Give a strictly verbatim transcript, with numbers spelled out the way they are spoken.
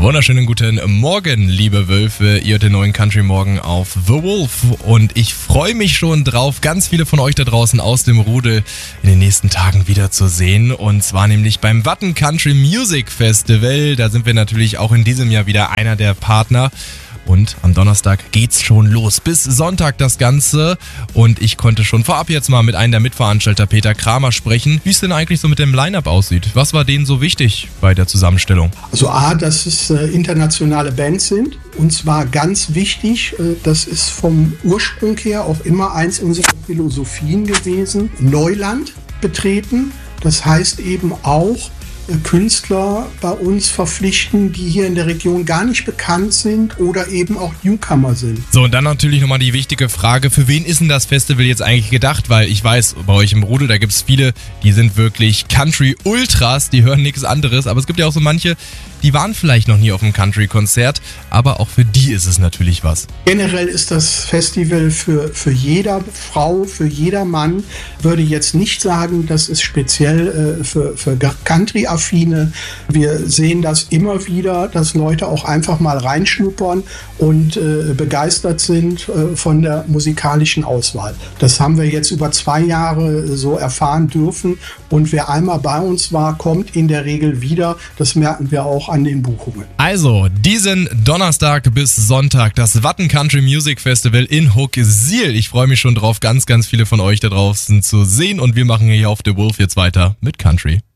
Wunderschönen guten Morgen, liebe Wölfe. Ihr hört den neuen Country Morgen auf The Wolf und ich freue mich schon drauf, ganz viele von euch da draußen aus dem Rudel in den nächsten Tagen wieder zu sehen, und zwar nämlich beim Watten Country Music Festival. Da sind wir natürlich auch in diesem Jahr wieder einer der Partner. Und am Donnerstag geht's schon los. Bis Sonntag das Ganze. Und ich konnte schon vorab jetzt mal mit einem der Mitveranstalter, Peter Kramer, sprechen, wie es denn eigentlich so mit dem Line-Up aussieht. Was war denen so wichtig bei der Zusammenstellung? Also A, dass es äh, internationale Bands sind. Und zwar ganz wichtig, äh, das ist vom Ursprung her auch immer eins unserer Philosophien gewesen. Neuland betreten. Das heißt eben auch, Künstler bei uns verpflichten, die hier in der Region gar nicht bekannt sind oder eben auch Newcomer sind. So, und dann natürlich nochmal die wichtige Frage, für wen ist denn das Festival jetzt eigentlich gedacht? Weil ich weiß, bei euch im Rudel, da gibt es viele, die sind wirklich Country-Ultras, die hören nichts anderes, aber es gibt ja auch so manche, die waren vielleicht noch nie auf einem Country-Konzert, aber auch für die ist es natürlich was. Generell ist das Festival für, für jeder Frau, für jeder Mann. Würde jetzt nicht sagen, das ist speziell äh, für, für Country-Affine. Wir sehen das immer wieder, dass Leute auch einfach mal reinschnuppern und äh, begeistert sind äh, von der musikalischen Auswahl. Das haben wir jetzt über zwei Jahre so erfahren dürfen, und wer einmal bei uns war, kommt in der Regel wieder. Das merken wir auch an den Buchungen. Also, diesen Donnerstag bis Sonntag das Watten Country Music Festival in Hooksiel. Ich freue mich schon drauf, ganz, ganz viele von euch da draußen zu sehen, und wir machen hier auf The Wolf jetzt weiter mit Country.